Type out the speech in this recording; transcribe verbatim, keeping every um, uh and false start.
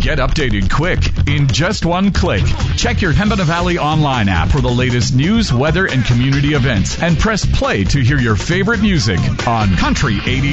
Get updated quick in just one click. Check your Pembina Valley online app for the latest news, weather, and community events, and press play to hear your favorite music on Country eighty.